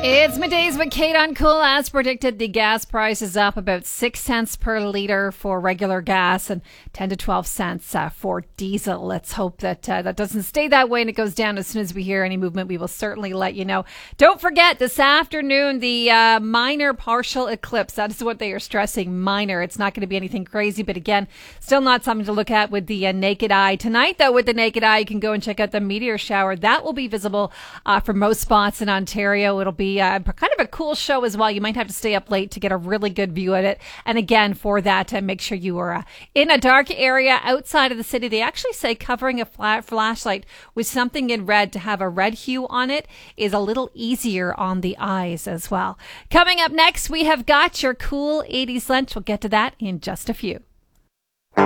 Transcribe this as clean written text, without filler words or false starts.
It's middays with Kate on Cool. As predicted, the gas price is up about 6 cents per litre for regular gas and 10 to 12 cents for diesel. Let's hope that that doesn't stay that way and it goes down. As soon as we hear any movement, we will certainly let you know. Don't forget, this afternoon, the minor partial eclipse. That is what they are stressing, minor. It's not going to be anything crazy, but again, still not something to look at with the naked eye. Tonight, though, with the naked eye, you can go and check out the meteor shower. That will be visible for most spots in Ontario. It'll be kind of a cool show as well. You might have to stay up late to get a really good view at it. And again, for that, make sure you are in a dark area outside of the city. They actually say covering a flashlight with something in red to have a red hue on it is a little easier on the eyes as well. Coming up next, we have got your cool 80s lunch. We'll get to that in just a few.